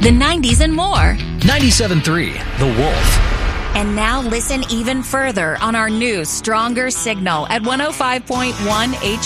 the 90s, and more. 97.3 The Wolf. And now listen even further on our new, stronger signal at 105.1 H.